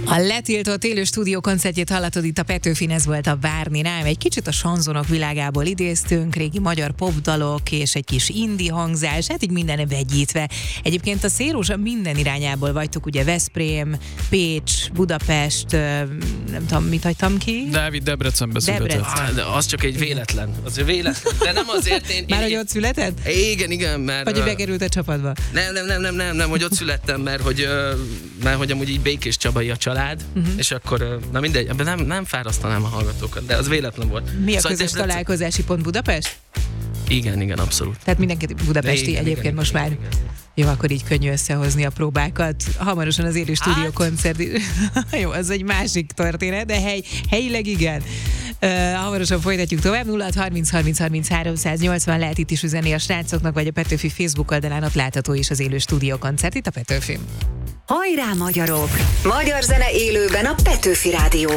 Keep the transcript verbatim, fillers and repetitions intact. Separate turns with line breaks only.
A letiltott élő stúdiókoncertjét hallatod itt a Petőfin, ez volt a Várni rám. Egy kicsit a sanzonok világából idéztünk, régi magyar popdalok és egy kis indie hangzás, hát így minden vegyítve. Egyébként a Szélrózsa minden irányából vagytok, ugye Veszprém, Pécs, Budapest, nem tudom, mit hagytam ki?
Dávid Debrecenbe született.
Debrecen.
Ah, de az csak egy véletlen. Az véletlen. De nem azért én...
Már
én,
hogy ott született?
Igen, igen, mert...
Vagy hogy bekerült a csapatba?
Nem, nem, nem, nem, nem, nem, hogy ott születtem, mert hogy, mert hogy amúgy így Békés Csabai a család, uh-huh. és akkor, na mindegy, ebben nem, nem fárasztanám a hallgatókat, de az véletlen volt.
Mi a
szóval
közös
Debrecen...
találkozási pont Budapest?
Igen, igen, abszolút.
Tehát mindenki budapesti
igen,
egyébként
igen,
most
igen,
már.
Igen.
Jó, akkor így könnyű összehozni a próbákat. Hamarosan az élő stúdió
Hát.
koncert. Jó, az egy másik történet, de hely, helyileg igen. Uh, hamarosan folytatjuk tovább. nulla hat harminc harminc harminc háromszáznyolcvan lehet itt is üzenni a srácoknak, vagy a Petőfi Facebook oldalán ott látható is az élő stúdió koncert itt a Petőfin.
Hajrá magyarok! Magyar zene élőben a Petőfi Rádióban.